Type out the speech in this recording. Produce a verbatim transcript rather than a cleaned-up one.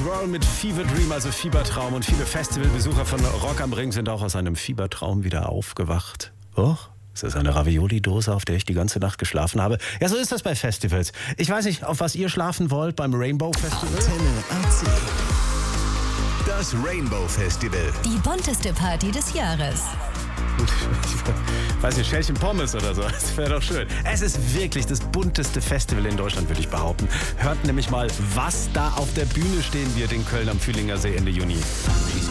Swirl mit Fever Dream, also Fiebertraum. Und viele Festivalbesucher von Rock am Ring sind auch aus einem Fiebertraum wieder aufgewacht. Och, ist das eine Ravioli-Dose, auf der ich die ganze Nacht geschlafen habe? Ja, so ist das bei Festivals. Ich weiß nicht, auf was ihr schlafen wollt beim Rainbow Festival. Antenne A C. Das Rainbow Festival. Die bunteste Party des Jahres. Ich weiß nicht, Schälchen Pommes oder so. Das wäre doch schön. Es ist wirklich das bunteste Festival in Deutschland, würde ich behaupten. Hört nämlich mal, was da auf der Bühne stehen wird in Köln am Fühlinger See Ende Juni.